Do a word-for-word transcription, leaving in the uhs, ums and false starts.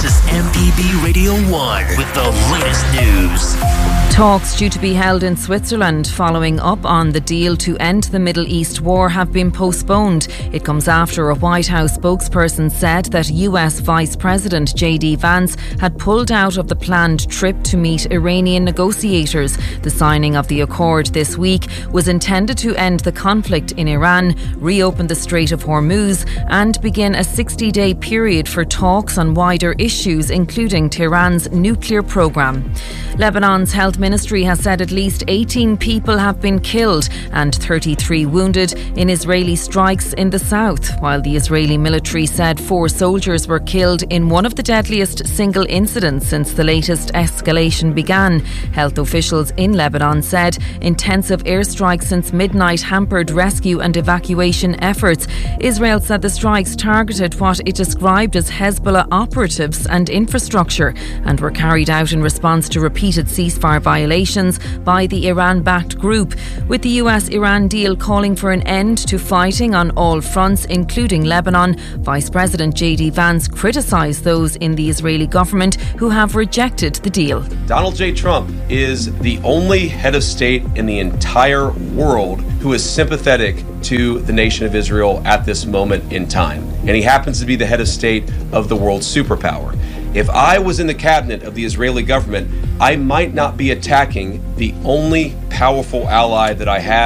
This is M P B Radio one with the latest news. Talks due to be held in Switzerland following up on the deal to end the Middle East war have been postponed. It comes after a White House spokesperson said that U S Vice President J D Vance had pulled out of the planned trip to meet Iranian negotiators. The signing of the accord this week was intended to end the conflict in Iran, reopen the Strait of Hormuz, and begin a sixty-day period for talks on wider issues, including Tehran's nuclear program. Lebanon's health ministry has said at least eighteen people have been killed and thirty-three wounded in Israeli strikes in the south, while the Israeli military said four soldiers were killed in one of the deadliest single incidents since the latest escalation began. Health officials in Lebanon said intensive airstrikes since midnight hampered rescue and evacuation efforts. Israel said the strikes targeted what it described as Hezbollah operatives and infrastructure and were carried out in response to repeated ceasefire violations by the Iran-backed group, with the U S-Iran deal calling for an end to fighting on all fronts, including Lebanon. Vice President J D Vance criticised those in the Israeli government who have rejected the deal. Donald J. Trump is the only head of state in the entire world who is sympathetic to the nation of Israel at this moment in time. And he happens to be the head of state of the world superpower. If I was in the cabinet of the Israeli government, I might not be attacking the only powerful ally that I have.